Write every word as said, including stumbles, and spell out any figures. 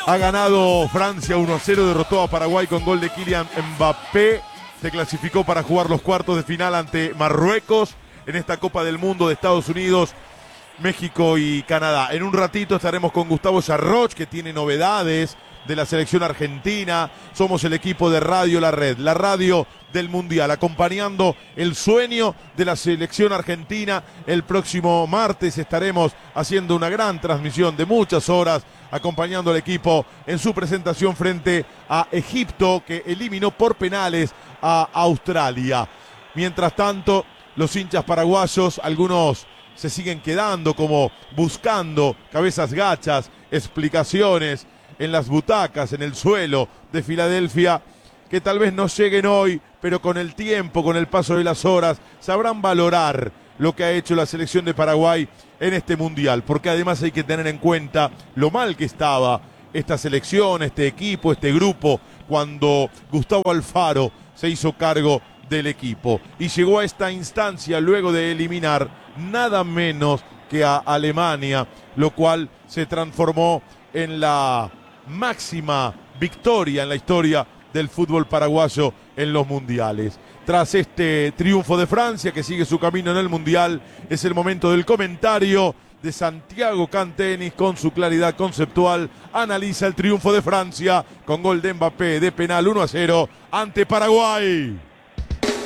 Ha ganado Francia uno a cero, derrotó a Paraguay con gol de Kylian Mbappé. Se clasificó para jugar los cuartos de final ante Marruecos en esta Copa del Mundo de Estados Unidos, México y Canadá. En un ratito estaremos con Gustavo Sarroch, que tiene novedades de la selección argentina. Somos el equipo de Radio La Red, la radio del Mundial, acompañando el sueño de la selección argentina. El próximo martes estaremos haciendo una gran transmisión de muchas horas, acompañando al equipo en su presentación frente a Egipto, que eliminó por penales a Australia. Mientras tanto, los hinchas paraguayos, algunos se siguen quedando como buscando cabezas gachas, explicaciones en las butacas, en el suelo de Filadelfia, que tal vez no lleguen hoy, pero con el tiempo, con el paso de las horas, sabrán valorar lo que ha hecho la selección de Paraguay en este Mundial, porque además hay que tener en cuenta lo mal que estaba esta selección, este equipo, este grupo, cuando Gustavo Alfaro se hizo cargo del equipo y llegó a esta instancia luego de eliminar nada menos que a Alemania, lo cual se transformó en la máxima victoria en la historia del fútbol paraguayo en los mundiales. Tras este triunfo de Francia, que sigue su camino en el mundial, es el momento del comentario de Santiago Cantenis. Con su claridad conceptual analiza el triunfo de Francia con gol de Mbappé de penal uno a cero ante Paraguay.